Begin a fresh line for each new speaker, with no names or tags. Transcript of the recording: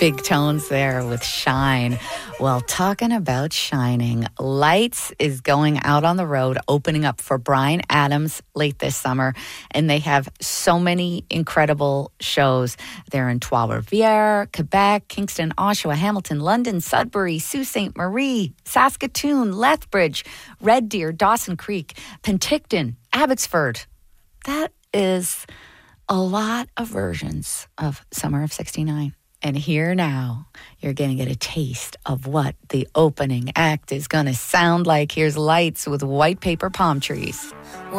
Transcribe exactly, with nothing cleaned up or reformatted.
big tones there with Shine. Well, talking about shining, Lights is going out on the road, opening up for Bryan Adams late this summer. And they have so many incredible shows. They're in Trois-Rivières, Quebec, Kingston, Oshawa, Hamilton, London, Sudbury, Sault Ste. Marie, Saskatoon, Lethbridge, Red Deer, Dawson Creek, Penticton, Abbotsford. That is a lot of versions of Summer of sixty-nine. And here now, you're going to get a taste of what the opening act is going to sound like. Here's Lights with White Paper Palm Trees.